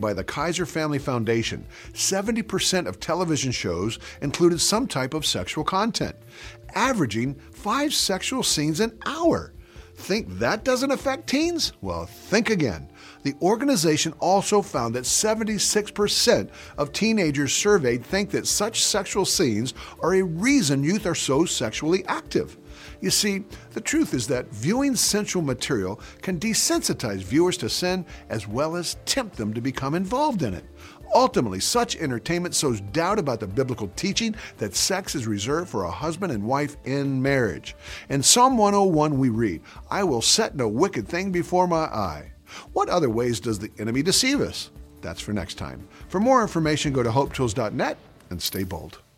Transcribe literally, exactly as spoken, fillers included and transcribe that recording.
By the Kaiser Family Foundation, seventy percent of television shows included some type of sexual content, averaging five sexual scenes an hour. Think that doesn't affect teens? Well, think again. The organization also found that seventy-six percent of teenagers surveyed think that such sexual scenes are a reason youth are so sexually active. You see, the truth is that viewing sensual material can desensitize viewers to sin as well as tempt them to become involved in it. Ultimately, such entertainment sows doubt about the biblical teaching that sex is reserved for a husband and wife in marriage. In Psalm one oh one we read, "I will set no wicked thing before my eye." What other ways does the enemy deceive us? That's for next time. For more information, go to hope tools dot net and stay bold.